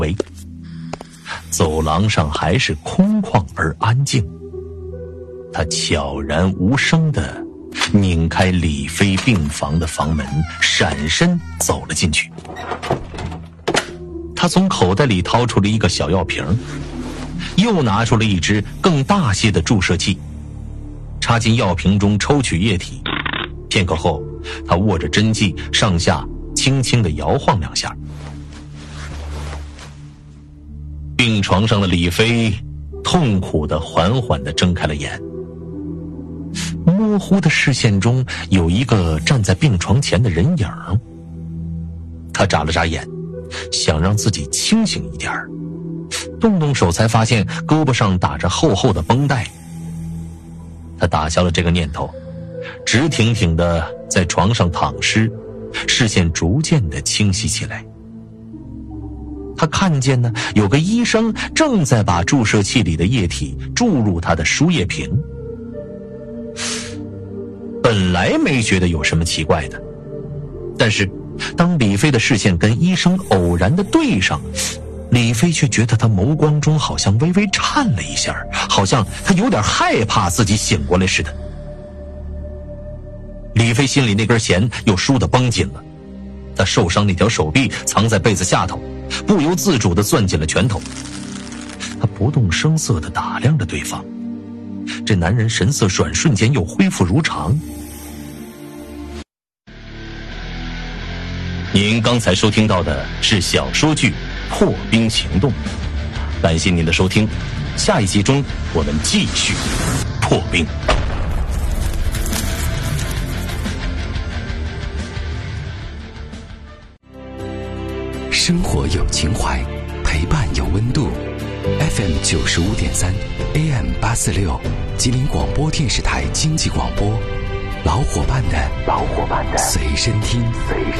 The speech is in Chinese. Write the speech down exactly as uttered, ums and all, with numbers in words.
围。走廊上还是空旷而安静。他悄然无声地拧开李飞病房的房门，闪身走了进去。他从口袋里掏出了一个小药瓶，又拿出了一支更大些的注射器，插进药瓶中抽取液体。片刻后，他握着针剂上下轻轻地摇晃两下。病床上的李飞痛苦地缓缓地睁开了眼，模糊的视线中有一个站在病床前的人影。他眨了眨眼，想让自己清醒一点，动动手才发现胳膊上打着厚厚的绷带。他打消了这个念头，直挺挺地在床上躺尸，视线逐渐地清晰起来。他看见呢，有个医生正在把注射器里的液体注入他的输液瓶。本来没觉得有什么奇怪的，但是当李飞的视线跟医生偶然的对上，李飞却觉得他眸光中好像微微颤了一下，好像他有点害怕自己醒过来似的。李飞心里那根弦又倏地绷紧了，他受伤那条手臂藏在被子下头，不由自主地攥紧了拳头。他不动声色地打量着对方，这男人神色转瞬间又恢复如常。您刚才收听到的是小说剧《破冰行动》，感谢您的收听，下一集中我们继续破冰。 生活有情怀，陪伴有温度。F M 九十五点三 ，A M 八四六，吉林广播电视台经济广播，老伙伴的老伙伴的随身听，随身。